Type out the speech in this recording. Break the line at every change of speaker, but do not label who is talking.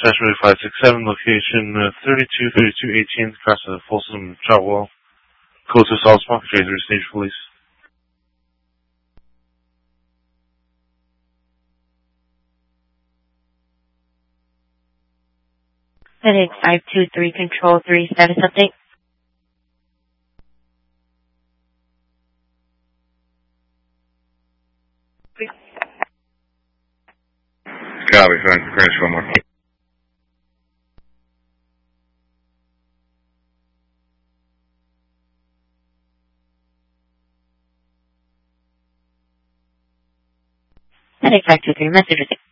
Dispatch 567, location 323218, across the Folsom Chartwell. Code to Solid Smoke, J3 Stage Police.
FedEx 523 Control 3 status update.
Copy, finish one more.
FedEx 523 message.